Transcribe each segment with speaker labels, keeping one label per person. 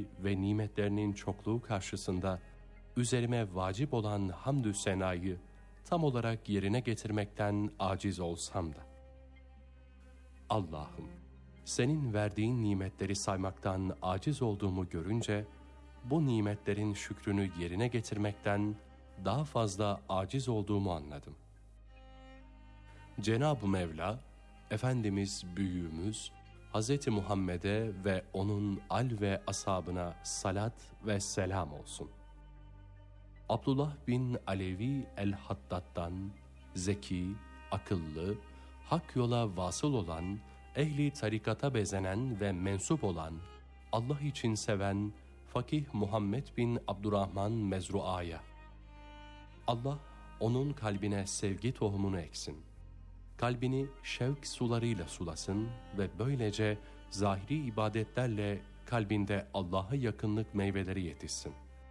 Speaker 1: ve nimetlerinin çokluğu karşısında üzerime vacip olan hamdü senayı tam olarak yerine getirmekten aciz olsam da. Allah'ım, senin verdiğin nimetleri saymaktan aciz olduğumu görünce, bu nimetlerin şükrünü yerine getirmekten daha fazla aciz olduğumu anladım. Cenab-ı Mevla, Efendimiz büyüğümüz Hz. Muhammed'e ve onun al ve ashabına salat ve selam olsun. Abdullah bin Alevi el-Haddad'dan zeki, akıllı, hak yola vasıl olan, ehli tarikata bezenen ve mensup olan, Allah için seven Fakih Muhammed bin Abdurrahman Mezrua'ya, Allah onun kalbine sevgi tohumunu eksin. Kalbini şevk sularıyla sulasın ve böylece zahiri ibadetlerle kalbinde Allah'a yakınlık meyveleri yetişsin.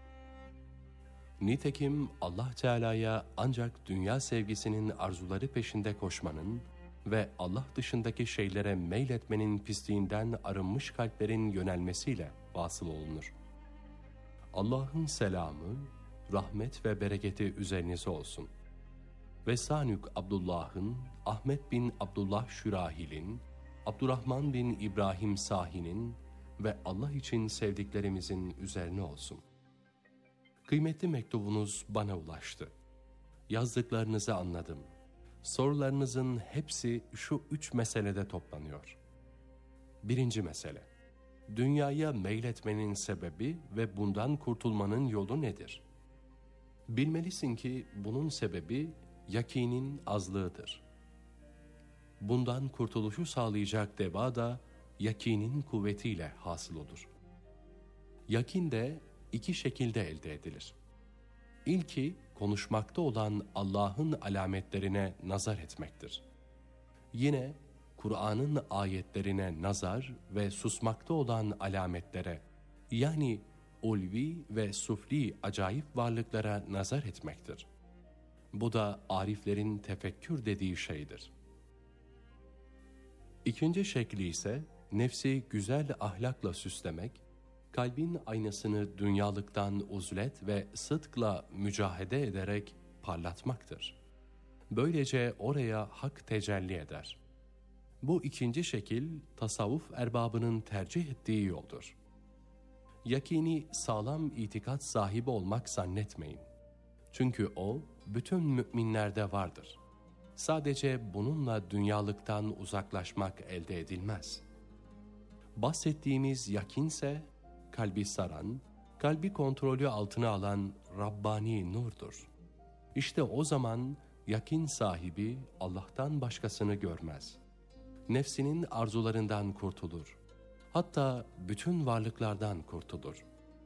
Speaker 1: Nitekim Allah Teala'ya ancak dünya sevgisinin arzuları peşinde koşmanın ve Allah dışındaki şeylere meyletmenin pisliğinden arınmış kalplerin yönelmesiyle vasıl olunur. Allah'ın selamı, rahmet ve bereketi üzerinize olsun. Ve Sanük Abdullah'ın, Ahmet bin Abdullah Şürahil'in, Abdurrahman bin İbrahim Sahi'nin ve Allah için sevdiklerimizin üzerine olsun. Kıymetli mektubunuz bana ulaştı. Yazdıklarınızı anladım. Sorularınızın hepsi şu 3 meselede toplanıyor. 1. mesele, dünyaya meyletmenin sebebi ve bundan kurtulmanın yolu nedir? Bilmelisin ki bunun sebebi yakinin azlığıdır. Bundan kurtuluşu sağlayacak deva da yakinin kuvvetiyle hasıl olur. Yakin de 2 şekilde elde edilir. İlki konuşmakta olan Allah'ın alametlerine nazar etmektir. Yine Kur'an'ın ayetlerine nazar ve susmakta olan alametlere, yani ulvi ve sufli acayip varlıklara nazar etmektir. Bu da ariflerin tefekkür dediği şeydir. 2. şekli ise nefsi güzel ahlakla süslemek, kalbin aynasını dünyalıktan uzlet ve sıdkla mücahede ederek parlatmaktır. Böylece oraya hak tecelli eder. Bu 2. şekil tasavvuf erbabının tercih ettiği yoldur. Yakini sağlam itikat sahibi olmak zannetmeyin. Çünkü o bütün müminlerde vardır. Sadece bununla dünyalıktan uzaklaşmak elde edilmez. Bahsettiğimiz yakinse kalbi saran, kalbi kontrolü altına alan Rabbani nurdur. İşte o zaman yakin sahibi Allah'tan başkasını görmez. Nefsinin arzularından kurtulur. Hatta bütün varlıklardan kurtulur.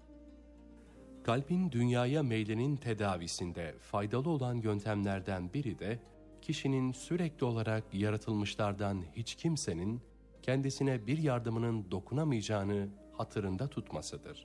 Speaker 1: Kalbin dünyaya meylinin tedavisinde faydalı olan yöntemlerden biri de kişinin sürekli olarak yaratılmışlardan hiç kimsenin kendisine bir yardımının dokunamayacağını hatırında tutmasıdır.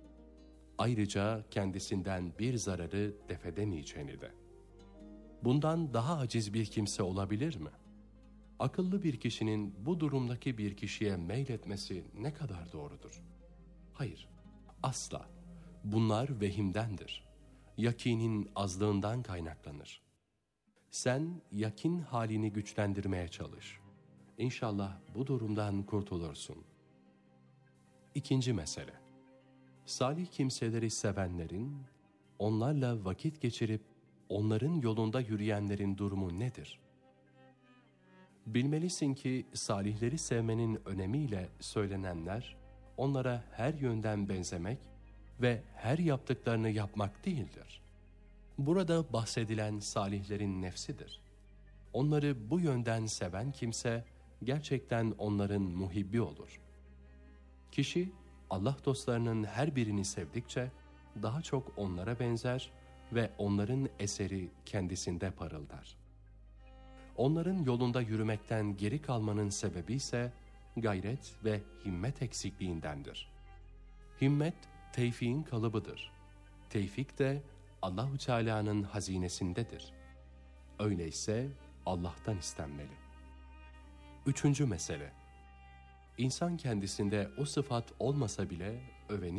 Speaker 1: Ayrıca kendisinden bir zararı defedemeyeceğini de. Bundan daha aciz bir kimse olabilir mi? Akıllı bir kişinin bu durumdaki bir kişiye meyletmesi ne kadar doğrudur? Hayır, asla. Bunlar vehimdendir. Yakinin azlığından kaynaklanır. Sen yakin halini güçlendirmeye çalış. İnşallah bu durumdan kurtulursun. 2. mesele, salih kimseleri sevenlerin, onlarla vakit geçirip onların yolunda yürüyenlerin durumu nedir? Bilmelisin ki salihleri sevmenin önemiyle söylenenler, onlara her yönden benzemek ve her yaptıklarını yapmak değildir. Burada bahsedilen salihlerin nefsidir. Onları bu yönden seven kimse, gerçekten onların muhibbi olur. Kişi, Allah dostlarının her birini sevdikçe, daha çok onlara benzer ve onların eseri kendisinde parıldar. Onların yolunda yürümekten geri kalmanın sebebi ise gayret ve himmet eksikliğindendir. Himmet, tevfiğin kalıbıdır. Tevfik de Allah-u Teala'nın hazinesindedir. Öyleyse Allah'tan istenmeli. 3. mesele, İnsan kendisinde o sıfat olmasa bile öveni